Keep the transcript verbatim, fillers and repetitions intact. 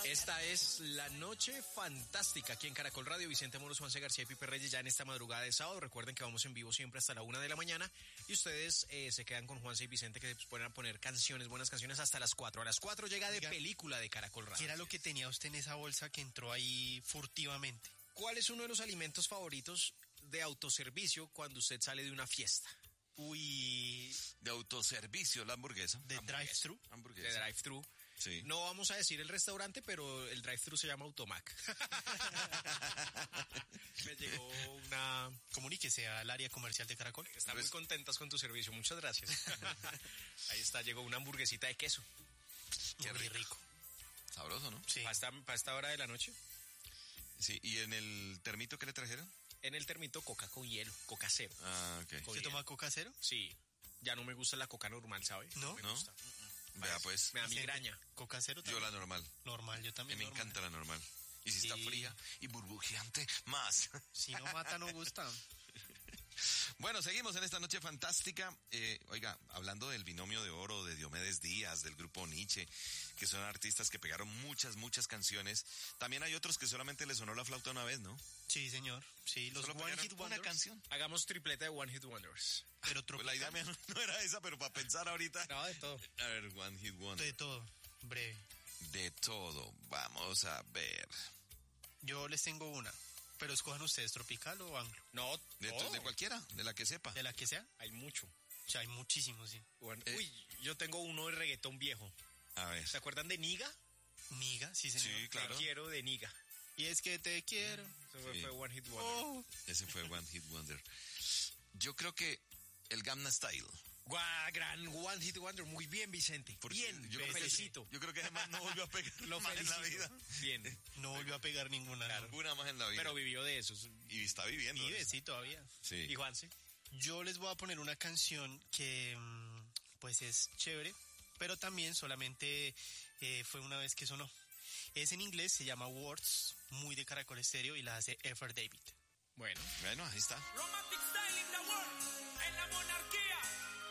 Esta es La Noche Fantástica aquí en Caracol Radio. Vicente Moros, Juanse García y Pipe Reyes ya en esta madrugada de sábado. Recuerden que vamos en vivo siempre hasta la una de la mañana y ustedes eh, se quedan con Juanse y Vicente que se ponen a poner canciones, buenas canciones hasta las cuatro. A las cuatro llega de película de Caracol Radio. ¿Qué era lo que tenía usted en esa bolsa que entró ahí furtivamente? ¿Cuál es uno de los alimentos favoritos de autoservicio cuando usted sale de una fiesta? Uy... De autoservicio, la hamburguesa. ¿De drive-thru? Hamburguesa. De drive-thru. Sí. No vamos a decir el restaurante, pero el drive-thru se llama Automac. Me llegó una... Comuníquese al área comercial de Caracol. Están muy contentas con tu servicio, muchas gracias. Ahí está, llegó una hamburguesita de queso. Qué rico. rico. Sabroso, ¿no? Sí. ¿Para esta, para esta hora de la noche? Sí, ¿y en el termito qué le trajeron? En el termito coca con hielo, coca cero. Ah, ok. ¿Se toma coca cero? Sí. Ya no me gusta la coca normal, ¿sabes? ¿No? No me ¿No? gusta. Vea pues. Me da migraña. ¿Coca cero también? Yo la normal. Normal, yo también. Me normal. encanta la normal. Y si Sí. está fría y burbujeante, más. Si no mata, no gusta. Bueno, seguimos en esta noche fantástica. Eh, oiga, hablando del binomio de oro de Diomedes Díaz, del grupo Nietzsche, que son artistas que pegaron muchas, muchas canciones. También hay otros que solamente les sonó la flauta una vez, ¿no? Sí, señor. Sí, los Solo One pegaron Hit una Wonders. canción. Hagamos tripleta de One Hit Wonders. Pero Pues la idea mía no, no era esa, pero para pensar ahorita. No, de todo. A ver, One Hit Wonder. De todo. Breve. De todo. Vamos a ver. Yo les tengo una. Pero escojan ustedes, tropical o anglo. No, De, todo. de cualquiera, de la que sepa. De la que sea. Hay mucho. O sea, hay muchísimos, sí. Bueno, Eh. Uy, yo tengo uno de reggaetón viejo. A ver. ¿Se acuerdan de Niga? Niga, sí, señor. Sí, claro. Te quiero de Niga. Y es que te quiero. Eso fue, Sí. fue One Hit Wonder. Oh. Ese fue One Hit Wonder. Yo creo que el Gangnam Style. Guau, gran One Hit Wonder. Muy bien, Vicente. Porque bien, yo lo creo que- felicito. Yo creo que además no volvió a pegar Lo más en la felicito. vida. Bien. No volvió a pegar ninguna. ¿no? Ninguna más en la vida. Pero vivió de eso. y está viviendo. Vive, de eso. sí, todavía. Sí. ¿Y Juanse? Yo les voy a poner una canción que mm, pues es chévere, pero también solamente eh, fue una vez que sonó. Es en inglés, se llama Words, muy de Caracol Estéreo y la hace Effer David. Bueno. Bueno, ahí está. Romantic style in the world, en la monarquía.